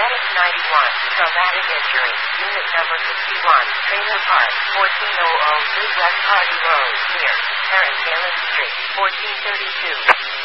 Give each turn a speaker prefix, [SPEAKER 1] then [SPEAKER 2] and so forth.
[SPEAKER 1] Medic 91, traumatic injury, unit number 51, Trailer Park, 14003 West Hardy Road, near Terrace Street, 1432.